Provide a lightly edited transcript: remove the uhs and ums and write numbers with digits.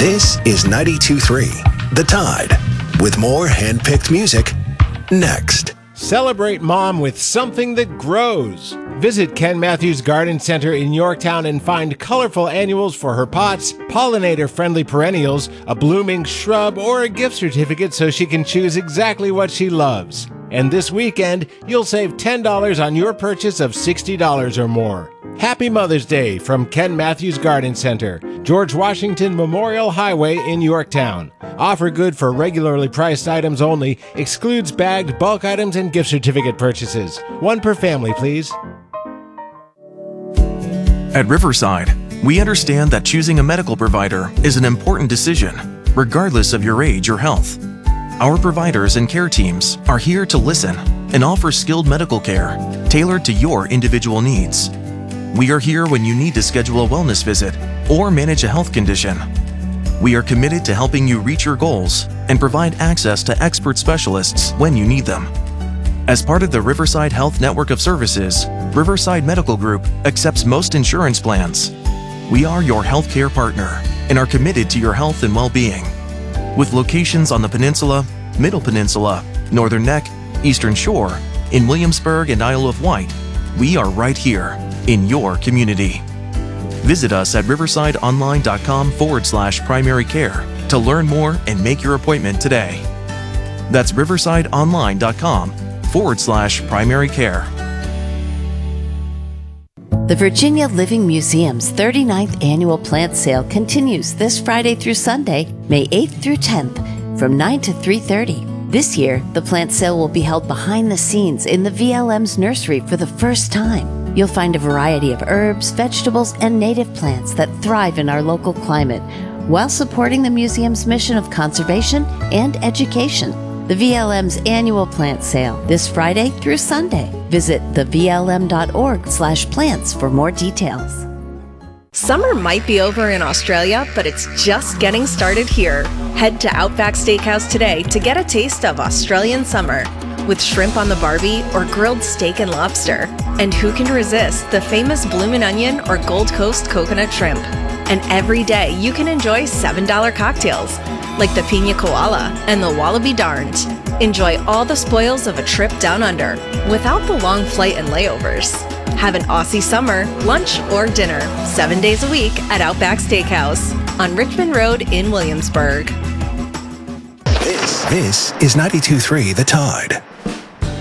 This is 92.3 The Tide, with more hand-picked music next. Celebrate mom with something that grows. Visit Ken Matthews Garden Center in Yorktown and find colorful annuals for her pots, pollinator-friendly perennials, a blooming shrub, or a gift certificate so she can choose exactly what she loves. And this weekend, you'll save $10 on your purchase of $60 or more. Happy Mother's Day from Ken Matthews Garden Center, George Washington Memorial Highway in Yorktown. Offer good for regularly priced items only. Excludes bagged bulk items and gift certificate purchases. One per family, please. At Riverside, we understand that choosing a medical provider is an important decision, regardless of your age or health. Our providers and care teams are here to listen and offer skilled medical care tailored to your individual needs. We are here when you need to schedule a wellness visit or manage a health condition. We are committed to helping you reach your goals and provide access to expert specialists when you need them. As part of the Riverside Health Network of Services, Riverside Medical Group accepts most insurance plans. We are your healthcare partner and are committed to your health and well-being. With locations on the Peninsula, Middle Peninsula, Northern Neck, Eastern Shore, in Williamsburg and Isle of Wight, we are right here in your community. Visit us at riversideonline.com/primary care to learn more and make your appointment today. That's riversideonline.com/primary care. The Virginia Living Museum's 39th annual plant sale continues this Friday through Sunday, May 8th through 10th, from 9 to 3:30. This year, the plant sale will be held behind the scenes in the VLM's nursery for the first time. You'll find a variety of herbs, vegetables, and native plants that thrive in our local climate, while supporting the museum's mission of conservation and education. The VLM's annual plant sale, this Friday through Sunday. Visit thevlm.org/plants for more details. Summer might be over in Australia, but it's just getting started here. Head to Outback Steakhouse today to get a taste of Australian summer with shrimp on the barbie or grilled steak and lobster. And who can resist the famous bloomin' onion or Gold Coast coconut shrimp? And every day you can enjoy $7 cocktails like the Pina Koala and the Wallaby Darned. Enjoy all the spoils of a trip down under without the long flight and layovers. Have an Aussie summer, lunch or dinner, 7 days a week at Outback Steakhouse on Richmond Road in Williamsburg. This is 92.3 The Tide.